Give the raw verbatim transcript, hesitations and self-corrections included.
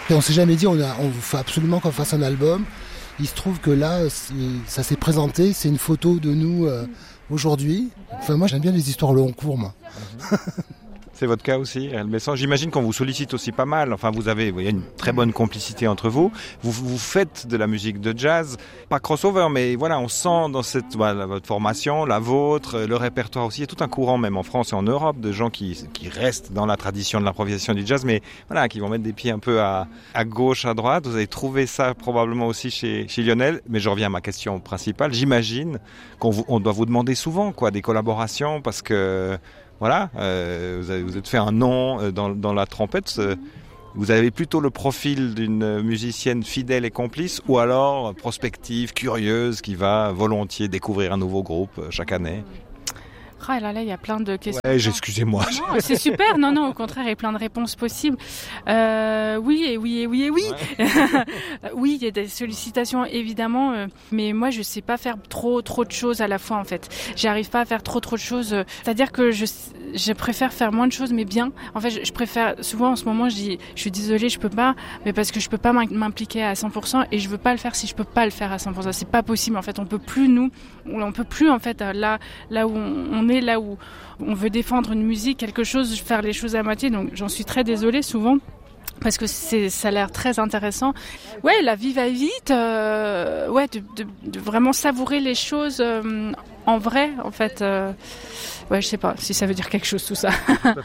Et on s'est jamais dit, on, a, on faut absolument qu'on fasse un album. Il se trouve que là, ça s'est présenté, c'est une photo de nous euh, aujourd'hui. Enfin, moi, j'aime bien les histoires long cours, moi. C'est votre cas aussi, El Messan. J'imagine qu'on vous sollicite aussi pas mal. Enfin, vous avez, il y a une très bonne complicité entre vous. Vous, vous faites de la musique de jazz, pas crossover, mais voilà, on sent dans cette, voilà, votre formation, la vôtre, le répertoire aussi. Il y a tout un courant, même en France et en Europe, de gens qui, qui restent dans la tradition de l'improvisation du jazz, mais voilà, qui vont mettre des pieds un peu à, à gauche, à droite. Vous avez trouvé ça probablement aussi chez, chez Lionel. Mais je reviens à ma question principale. J'imagine qu'on vous, on doit vous demander souvent, quoi, des collaborations, parce que voilà, euh, vous, avez, vous êtes fait un nom euh, dans, dans la trompette. Euh, vous avez plutôt le profil d'une musicienne fidèle et complice, ou alors prospective, curieuse, qui va volontiers découvrir un nouveau groupe euh, chaque année. Ah là là, il y a plein de questions. Ouais, excusez-moi. Non, c'est super. Non, non, au contraire, il y a plein de réponses possibles. Euh, oui, et oui, et oui, et oui. Ouais. Oui, il y a des sollicitations, évidemment. Euh, mais moi, je sais pas faire trop, trop de choses à la fois, en fait. J'arrive pas à faire trop, trop de choses. Euh, c'est-à-dire que je, je préfère faire moins de choses, mais bien. En fait, je, je préfère, souvent, en ce moment, je dis, je suis désolée, je peux pas, mais parce que je peux pas m'impliquer à cent pour cent et je veux pas le faire si je peux pas le faire à cent pour cent. C'est pas possible, en fait. On peut plus, nous, on peut plus, en fait, là, là où on, on est, là où on veut défendre une musique, quelque chose, faire les choses à moitié. Donc j'en suis très désolée souvent parce que c'est, ça a l'air très intéressant. Ouais, la vie va vite. Euh, ouais, de, de, de vraiment savourer les choses euh, en vrai, en fait. Euh, ouais, je sais pas si ça veut dire quelque chose tout ça. Tout à